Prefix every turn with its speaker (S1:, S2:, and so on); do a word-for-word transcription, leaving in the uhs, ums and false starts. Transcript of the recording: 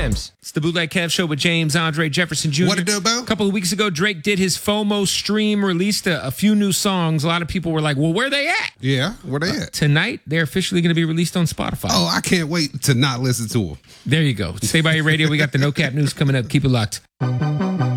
S1: Jams. It's the Bootleg Kev Show with James Andre Jefferson Junior
S2: What it do, Bo?
S1: A couple of weeks ago, Drake did his FOMO stream, released a, a few new songs. A lot of people were like, well, where they at?
S2: Yeah, where they
S1: Uh,
S2: at?
S1: tonight, they're officially going to be released on Spotify.
S2: Oh, I can't wait to not listen to them.
S1: There you go. Stay by your radio. We got the No Cap News coming up. Keep it locked.